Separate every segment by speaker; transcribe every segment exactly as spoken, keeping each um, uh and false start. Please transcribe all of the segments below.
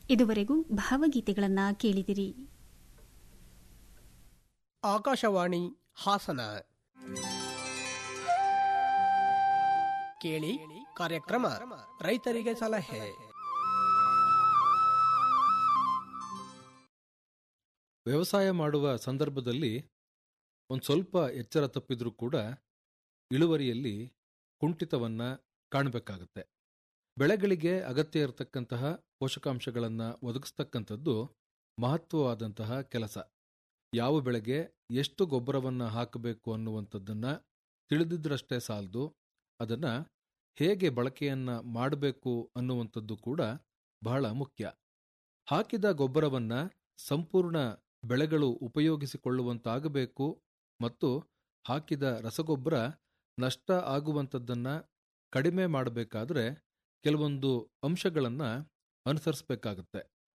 Speaker 1: ಇದುವರೆಗೂ ಭಾವಗೀತೆಗಳನ್ನ ಕೇಳಿದಿರಿ.
Speaker 2: ಆಕಾಶವಾಣಿ ಹಾಸನ. ಕೇಳಿ ಕಾರ್ಯಕ್ರಮ ರೈತರಿಗೆ ಸಲಹೆ.
Speaker 3: ವ್ಯವಸಾಯ ಮಾಡುವ ಸಂದರ್ಭದಲ್ಲಿ ಒಂದು ಸ್ವಲ್ಪ ಎಚ್ಚರ ತಪ್ಪಿದ್ರೂ ಕೂಡ ಇಳುವರಿಯಲ್ಲಿ ಕುಂಠಿತವನ್ನ ಕಾಣಬೇಕಾಗುತ್ತೆ. ಬೆಳೆಗಳಿಗೆ ಅಗತ್ಯ ಇರತಕ್ಕಂತಹ ಪೋಷಕಾಂಶಗಳನ್ನು ಒದಗಿಸ್ತಕ್ಕಂಥದ್ದು ಮಹತ್ವವಾದಂತಹ ಕೆಲಸ. ಯಾವ ಬೆಳೆಗೆ ಎಷ್ಟು ಗೊಬ್ಬರವನ್ನು ಹಾಕಬೇಕು ಅನ್ನುವಂಥದ್ದನ್ನು ತಿಳಿದಿದ್ರಷ್ಟೇ ಸಾಲದು, ಅದನ್ನು ಹೇಗೆ ಬಳಕೆಯನ್ನು ಮಾಡಬೇಕು ಅನ್ನುವಂಥದ್ದು ಕೂಡ ಬಹಳ ಮುಖ್ಯ. ಹಾಕಿದ ಗೊಬ್ಬರವನ್ನು ಸಂಪೂರ್ಣ ಬೆಳೆಗಳು ಉಪಯೋಗಿಸಿಕೊಳ್ಳುವಂತಾಗಬೇಕು ಮತ್ತು ಹಾಕಿದ ರಸಗೊಬ್ಬರ ನಷ್ಟ ಆಗುವಂಥದ್ದನ್ನು ಕಡಿಮೆ ಮಾಡಬೇಕಾದ್ರೆ ಕೆಲವೊಂದು ಅಂಶಗಳನ್ನು ಅನುಸರಿಸಬೇಕಾಗುತ್ತೆ.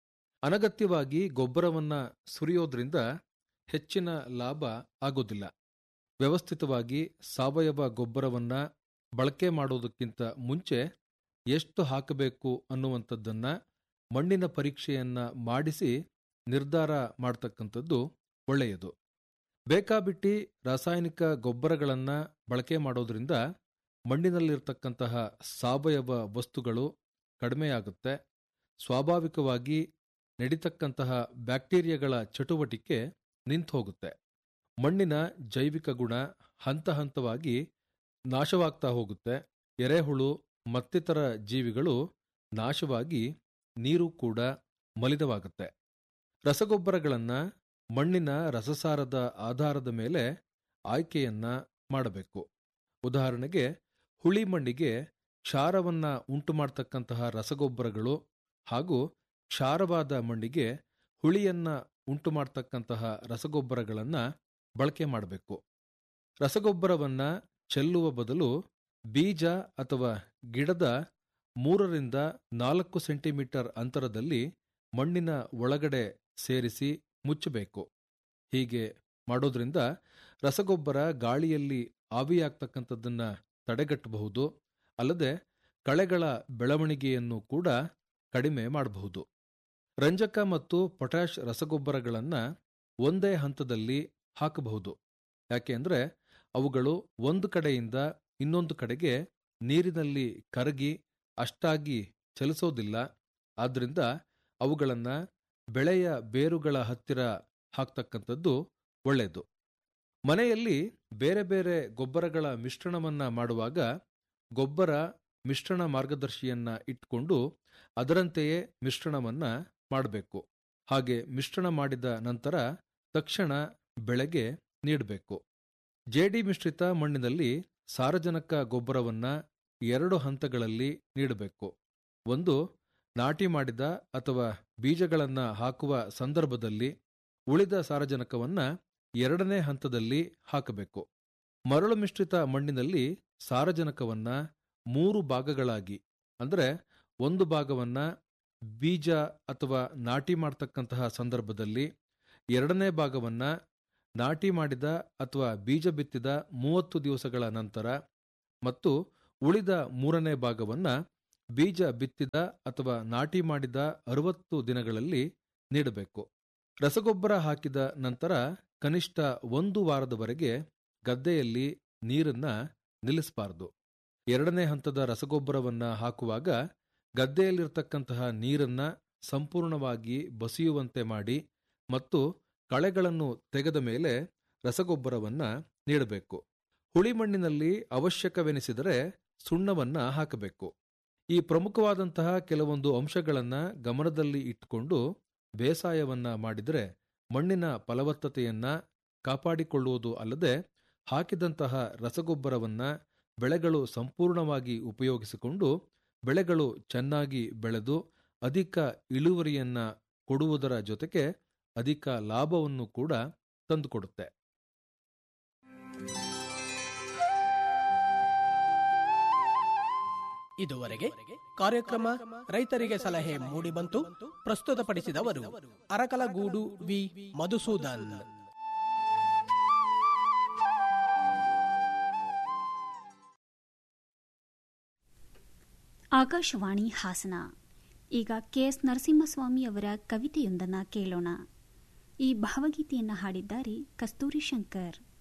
Speaker 3: ಅನಗತ್ಯವಾಗಿ ಗೊಬ್ಬರವನ್ನು ಸುರಿಯೋದ್ರಿಂದ ಹೆಚ್ಚಿನ ಲಾಭ ಆಗೋದಿಲ್ಲ. ವ್ಯವಸ್ಥಿತವಾಗಿ ಸಾವಯವ ಗೊಬ್ಬರವನ್ನು ಬಳಕೆ ಮಾಡೋದಕ್ಕಿಂತ ಮುಂಚೆ ಎಷ್ಟು ಹಾಕಬೇಕು ಅನ್ನುವಂಥದ್ದನ್ನು ಮಣ್ಣಿನ ಪರೀಕ್ಷೆಯನ್ನು ಮಾಡಿಸಿ ನಿರ್ಧಾರ ಮಾಡ್ತಕ್ಕಂಥದ್ದು ಒಳ್ಳೆಯದು. ಬೇಕಾಬಿಟ್ಟಿ ರಾಸಾಯನಿಕ ಗೊಬ್ಬರಗಳನ್ನು ಬಳಕೆ ಮಾಡೋದ್ರಿಂದ ಮಣ್ಣಿನಲ್ಲಿರ್ತಕ್ಕಂತಹ ಸಾವಯವ ವಸ್ತುಗಳು ಕಡಿಮೆಯಾಗುತ್ತೆ. ಸ್ವಾಭಾವಿಕವಾಗಿ ನಡೀತಕ್ಕಂತಹ ಬ್ಯಾಕ್ಟೀರಿಯಾಗಳ ಚಟುವಟಿಕೆ ನಿಂತು ಹೋಗುತ್ತೆ. ಮಣ್ಣಿನ ಜೈವಿಕ ಗುಣ ಹಂತ ಹಂತವಾಗಿ ನಾಶವಾಗ್ತಾ ಹೋಗುತ್ತೆ. ಎರೆಹುಳು ಮತ್ತಿತರ ಜೀವಿಗಳು ನಾಶವಾಗಿ ನೀರು ಕೂಡ ಮಲಿನವಾಗುತ್ತೆ. ರಸಗೊಬ್ಬರಗಳನ್ನು ಮಣ್ಣಿನ ರಸಸಾರದ ಆಧಾರದ ಮೇಲೆ ಆಯ್ಕೆಯನ್ನ ಮಾಡಬೇಕು. ಉದಾಹರಣೆಗೆ ಹುಳಿ ಮಣ್ಣಿಗೆ ಕ್ಷಾರವನ್ನು ಉಂಟು ಮಾಡತಕ್ಕಂತಹ ರಸಗೊಬ್ಬರಗಳು ಹಾಗೂ ಕ್ಷಾರವಾದ ಮಣ್ಣಿಗೆ ಹುಳಿಯನ್ನ ಉಂಟು ಮಾಡತಕ್ಕಂತಹ ರಸಗೊಬ್ಬರಗಳನ್ನು ಬಳಕೆ ಮಾಡಬೇಕು. ರಸಗೊಬ್ಬರವನ್ನು ಚೆಲ್ಲುವ ಬದಲು ಬೀಜ ಅಥವಾ ಗಿಡದ ಮೂರರಿಂದ ನಾಲ್ಕು ಸೆಂಟಿಮೀಟರ್ ಅಂತರದಲ್ಲಿ ಮಣ್ಣಿನ ಒಳಗಡೆ ಸೇರಿಸಿ ಮುಚ್ಚಬೇಕು. ಹೀಗೆ ಮಾಡೋದ್ರಿಂದ ರಸಗೊಬ್ಬರ ಗಾಳಿಯಲ್ಲಿ ಆವಿಯಾಗ್ತಕ್ಕಂಥದ್ದನ್ನು ತಡೆಗಟ್ಟಬಹುದು. ಅಲ್ಲದೆ ಕಳೆಗಳ ಬೆಳವಣಿಗೆಯನ್ನು ಕೂಡ ಕಡಿಮೆ ಮಾಡಬಹುದು. ರಂಜಕ ಮತ್ತು ಪೊಟ್ಯಾಷ್ ರಸಗೊಬ್ಬರಗಳನ್ನು ಒಂದೇ ಹಂತದಲ್ಲಿ ಹಾಕಬಹುದು. ಯಾಕೆಂದರೆ ಅವುಗಳು ಒಂದು ಕಡೆಯಿಂದ ಇನ್ನೊಂದು ಕಡೆಗೆ ನೀರಿನಲ್ಲಿ ಕರಗಿ ಅಷ್ಟಾಗಿ ಚಲಿಸೋದಿಲ್ಲ. ಆದ್ದರಿಂದ ಅವುಗಳನ್ನು ಬೆಳೆಯ ಬೇರುಗಳ ಹತ್ತಿರ ಹಾಕ್ತಕ್ಕಂಥದ್ದು ಒಳ್ಳೆಯದು. ಮನೆಯಲ್ಲಿ ಬೇರೆ ಬೇರೆ ಗೊಬ್ಬರಗಳ ಮಿಶ್ರಣವನ್ನ ಮಾಡುವಾಗ ಗೊಬ್ಬರ ಮಿಶ್ರಣ ಮಾರ್ಗದರ್ಶಿಯನ್ನ ಇಟ್ಕೊಂಡು ಅದರಂತೆಯೇ ಮಿಶ್ರಣವನ್ನ ಮಾಡಬೇಕು. ಹಾಗೆ ಮಿಶ್ರಣ ಮಾಡಿದ ನಂತರ ತಕ್ಷಣ ಬೆಳೆಗೆ ನೀಡಬೇಕು. ಜೇಡಿ ಮಿಶ್ರಿತ ಮಣ್ಣಿನಲ್ಲಿ ಸಾರಜನಕ ಗೊಬ್ಬರವನ್ನ ಎರಡು ಹಂತಗಳಲ್ಲಿ ನೀಡಬೇಕು. ಒಂದು, ನಾಟಿ ಮಾಡಿದ ಅಥವಾ ಬೀಜಗಳನ್ನ ಹಾಕುವ ಸಂದರ್ಭದಲ್ಲಿ ಉಳಿದ ಸಾರಜನಕವನ್ನ ಎರಡನೇ ಹಂತದಲ್ಲಿ ಹಾಕಬೇಕು. ಮರಳು ಮಿಶ್ರಿತ ಮಣ್ಣಿನಲ್ಲಿ ಸಾರಜನಕವನ್ನ ಮೂರು ಭಾಗಗಳಾಗಿ, ಅಂದರೆ ಒಂದು ಭಾಗವನ್ನ ಬೀಜ ಅಥವಾ ನಾಟಿ ಮಾಡತಕ್ಕಂತಹ ಸಂದರ್ಭದಲ್ಲಿ, ಎರಡನೇ ಭಾಗವನ್ನ ನಾಟಿ ಮಾಡಿದ ಅಥವಾ ಬೀಜ ಬಿತ್ತಿದ ಮೂವತ್ತು ದಿವಸಗಳ ನಂತರ ಮತ್ತು ಉಳಿದ ಮೂರನೇ ಭಾಗವನ್ನ ಬೀಜ ಬಿತ್ತಿದ ಅಥವಾ ನಾಟಿ ಮಾಡಿದ ಅರವತ್ತು ದಿನಗಳಲ್ಲಿ ನೀಡಬೇಕು. ರಸಗೊಬ್ಬರ ಹಾಕಿದ ನಂತರ ಕನಿಷ್ಠ ಒಂದು ವಾರದವರೆಗೆ ಗದ್ದೆಯಲ್ಲಿ ನೀರನ್ನ ನಿಲ್ಲಿಸಬಾರದು. ಎರಡನೇ ಹಂತದ ರಸಗೊಬ್ಬರವನ್ನ ಹಾಕುವಾಗ ಗದ್ದೆಯಲ್ಲಿರ್ತಕ್ಕಂತಹ ನೀರನ್ನ ಸಂಪೂರ್ಣವಾಗಿ ಬಸಿಯುವಂತೆ ಮಾಡಿ ಮತ್ತು ಕಳೆಗಳನ್ನು ತೆಗೆದ ಮೇಲೆ ರಸಗೊಬ್ಬರವನ್ನ ನೀಡಬೇಕು. ಹುಳಿ ಮಣ್ಣಿನಲ್ಲಿ ಅವಶ್ಯಕವೆನಿಸಿದರೆ ಸುಣ್ಣವನ್ನ ಹಾಕಬೇಕು. ಈ ಪ್ರಮುಖವಾದಂತಹ ಕೆಲವೊಂದು ಅಂಶಗಳನ್ನು ಗಮನದಲ್ಲಿ ಇಟ್ಟುಕೊಂಡು ಬೇಸಾಯವನ್ನ ಮಾಡಿದರೆ ಮಣ್ಣಿನ ಫಲವತ್ತತೆಯನ್ನ ಕಾಪಾಡಿಕೊಳ್ಳುವುದು ಅಲ್ಲದೆ ಹಾಕಿದಂತಹ ರಸಗೊಬ್ಬರವನ್ನ ಬೆಳೆಗಳು ಸಂಪೂರ್ಣವಾಗಿ ಉಪಯೋಗಿಸಿಕೊಂಡು ಬೆಳೆಗಳು ಚೆನ್ನಾಗಿ ಬೆಳೆದು ಅಧಿಕ ಇಳುವರಿಯನ್ನ ಕೊಡುವುದರ ಜೊತೆಗೆ ಅಧಿಕ ಲಾಭವನ್ನು ಕೂಡ ತಂದುಕೊಡುತ್ತೆ.
Speaker 2: ಇದುವರೆಗೆ ಕಾರ್ಯಕ್ರಮ ರೈತರಿಗೆ ಸಲಹೆ ಮೂಡಿಬಂತು. ಪ್ರಸ್ತುತಪಡಿಸಿದವರು ಅರಕಲಗೂಡು ವಿ ಮಧುಸೂದನ್.
Speaker 1: ಆಕಾಶವಾಣಿ ಹಾಸನ. ಈಗ ಕೆ ಎಸ್ ನರಸಿಂಹಸ್ವಾಮಿ ಅವರ ಕವಿತೆಯೊಂದನ್ನು ಕೇಳೋಣ. ಈ ಭಾವಗೀತೆಯನ್ನು ಹಾಡಿದ್ದಾರೆ ಕಸ್ತೂರಿ ಶಂಕರ್.